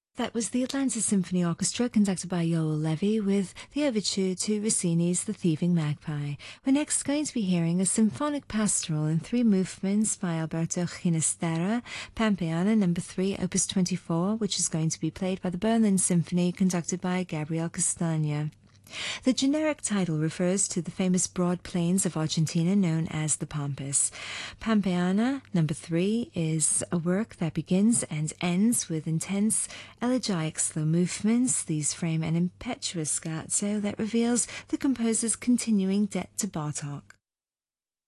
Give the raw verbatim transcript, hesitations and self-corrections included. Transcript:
That was the Atlanta Symphony Orchestra conducted by Joel Levy with the overture to Rossini's The Thieving Magpie. We're next going to be hearing a symphonic pastoral in three movements by Alberto Ginastera, Pampeana number three, opus twenty-four, which is going to be played by the Berlin Symphony conducted by Gabriel Castagna. The generic title refers to the famous broad plains of Argentina known as the Pampas. Pampeana number three is a work that begins and ends with intense elegiac slow movements. These frame an impetuous scherzo that reveals the composer's continuing debt to Bartók.